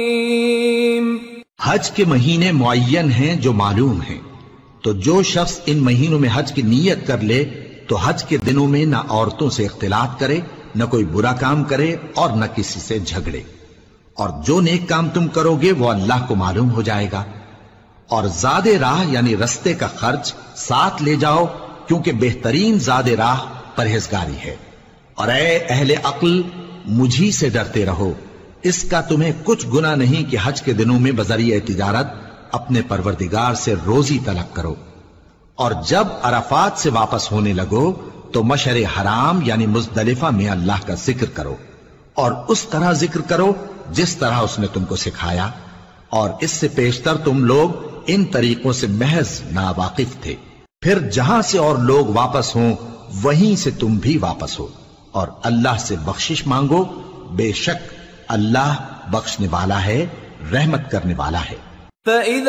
حج کے مہینے معین ہیں جو معلوم ہیں، تو جو شخص ان مہینوں میں حج کی نیت کر لے تو حج کے دنوں میں نہ عورتوں سے اختلاط کرے، نہ کوئی برا کام کرے اور نہ کسی سے جھگڑے، اور جو نیک کام تم کرو گے وہ اللہ کو معلوم ہو جائے گا۔ اور زاد راہ یعنی رستے کا خرچ ساتھ لے جاؤ، کیونکہ بہترین زاد راہ پرہیزگاری ہے۔ اور اے اہل عقل، مجھی سے ڈرتے رہو، اس کا تمہیں کچھ گناہ نہیں کہ حج کے دنوں میں بذریعہ تجارت اپنے پروردگار سے روزی طلب کرو۔ اور جب عرفات سے واپس ہونے لگو تو مشعر حرام یعنی مزدلفہ میں اللہ کا ذکر کرو، اور اس طرح ذکر کرو جس طرح اس نے تم کو سکھایا، اور اس سے پیشتر تم لوگ ان طریقوں سے محض ناواقف تھے۔ پھر جہاں سے اور لوگ واپس ہوں وہیں سے تم بھی واپس ہو، اور اللہ سے بخشش مانگو، بے شک اللہ بخشنے والا ہے، رحمت کرنے والا ہے۔ فَإِذَا